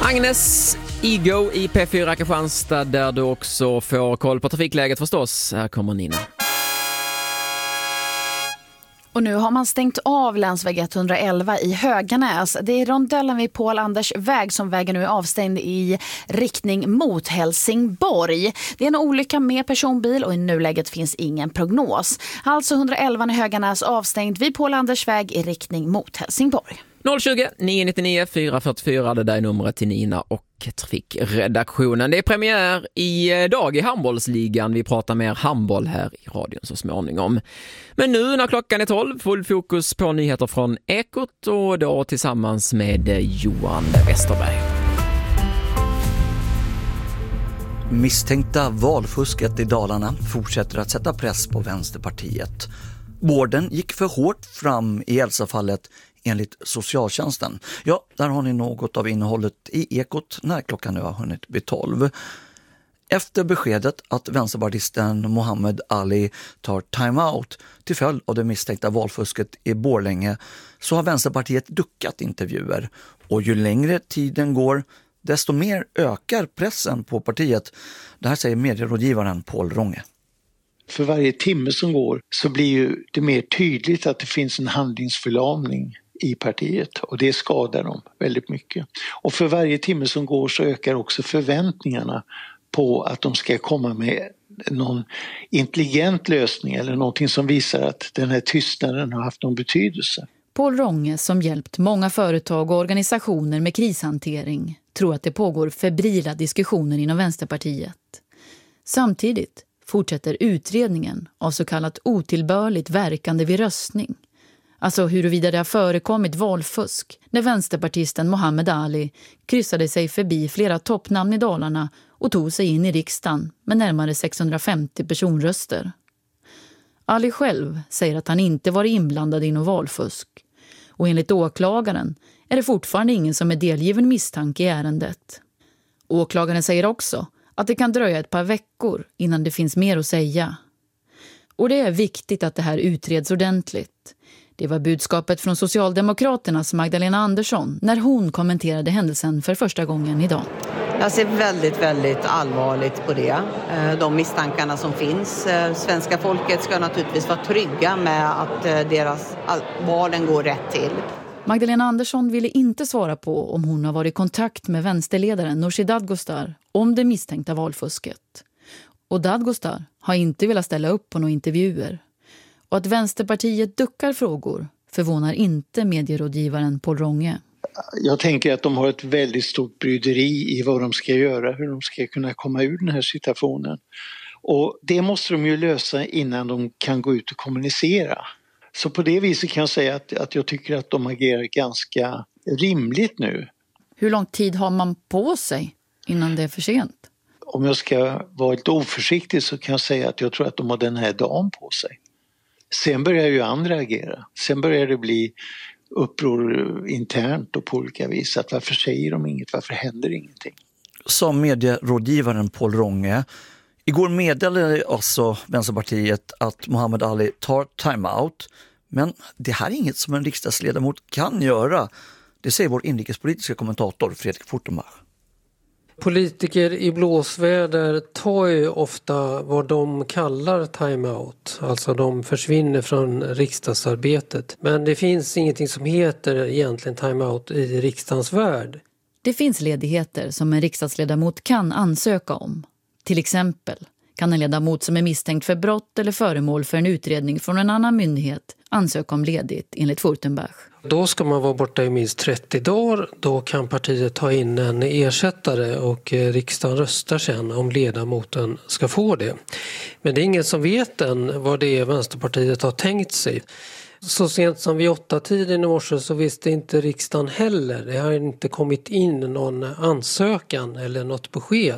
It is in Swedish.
Agnes Igo i P4 Kristianstad, där du också får koll på trafikläget förstås. Här kommer Nina. Och nu har man stängt av länsväg 111 i Höganäs. Det är rondellen vid Paul Anders väg som vägen nu är avstängd i riktning mot Helsingborg. Det är en olycka med personbil och i nuläget finns ingen prognos. Alltså 111 i Höganäs avstängd vid Paul Anders väg i riktning mot Helsingborg. 020 999 444, det där är numret till Nina och trafikredaktionen. Det är premiär idag i handbollsligan. Vi pratar mer handboll här i radion så småningom. Men nu när klockan är 12, full fokus på nyheter från Ekot och då tillsammans med Johan Westerberg. Misstänkta valfusket i Dalarna fortsätter att sätta press på Vänsterpartiet. Vården gick för hårt fram i Elsa-fallet enligt socialtjänsten. Ja, där har ni något av innehållet i Ekot när klockan nu har hunnit bli 12. Efter beskedet att vänsterpartisten Mohammed Ali tar time-out till följd av det misstänkta valfusket i Borlänge så har Vänsterpartiet duckat intervjuer. Och ju längre tiden går, desto mer ökar pressen på partiet. Det här säger medierådgivaren Paul Ronge. För varje timme som går så blir ju det mer tydligt att det finns en handlingsförlamning i partiet och det skadar dem väldigt mycket. Och för varje timme som går så ökar också förväntningarna på att de ska komma med någon intelligent lösning eller någonting som visar att den här tystnaden har haft någon betydelse. Paul Ronge, som hjälpt många företag och organisationer med krishantering, tror att det pågår febrila diskussioner inom Vänsterpartiet. Samtidigt fortsätter utredningen av så kallat otillbörligt verkande vid röstning. Alltså huruvida det har förekommit valfusk när vänsterpartisten Mohammed Ali kryssade sig förbi flera toppnamn i Dalarna och tog sig in i riksdagen med närmare 650 personröster. Ali själv säger att han inte varit inblandad i någon valfusk. Och enligt åklagaren är det fortfarande ingen som är delgiven misstanke i ärendet. Åklagaren säger också att det kan dröja ett par veckor innan det finns mer att säga. Och det är viktigt att det här utreds ordentligt. Det var budskapet från Socialdemokraternas Magdalena Andersson när hon kommenterade händelsen för första gången idag. Jag ser väldigt, väldigt allvarligt på det. De misstankarna som finns. Svenska folket ska naturligtvis vara trygga med att deras valen går rätt till. Magdalena Andersson ville inte svara på om hon har varit i kontakt med vänsterledaren Nooshi Dadgostar om det misstänkta valfusket. Och Dadgostar har inte velat ställa upp på några intervjuer. Och att Vänsterpartiet duckar frågor förvånar inte medierådgivaren Paul Ronge. Jag tänker att de har ett väldigt stort bryderi i vad de ska göra, hur de ska kunna komma ur den här situationen. Och det måste de ju lösa innan de kan gå ut och kommunicera. Så på det viset kan jag säga att jag tycker att de agerar ganska rimligt nu. Hur lång tid har man på sig innan det är för sent? Om jag ska vara lite oförsiktig så kan jag säga att jag tror att de har den här dagen på sig. Sen börjar ju andra agera. Sen börjar det bli uppror internt och på olika vis. Att varför säger de inget? Varför händer ingenting? Som medierådgivaren Paul Ronge. Igår meddelade alltså Vänsterpartiet att Mohammed Ali tar time-out. Men det här är inget som en riksdagsledamot kan göra. Det säger vår inrikespolitiska kommentator Fredrik Fortenbach. Politiker i blåsväder tar ju ofta vad de kallar time-out. Alltså de försvinner från riksdagsarbetet. Men det finns ingenting som heter egentligen time-out i riksdagens värld. Det finns ledigheter som en riksdagsledamot kan ansöka om. Till exempel kan en ledamot som är misstänkt för brott eller föremål för en utredning från en annan myndighet ansöka om ledigt enligt Fortenbach. Då ska man vara borta i minst 30 dagar. Då kan partiet ta in en ersättare och riksdagen röstar sen om ledamoten ska få det. Men det är ingen som vet än vad det är Vänsterpartiet har tänkt sig. Så sent som vid 8-tiden i morse så visste inte riksdagen heller. Det har inte kommit in någon ansökan eller något besked.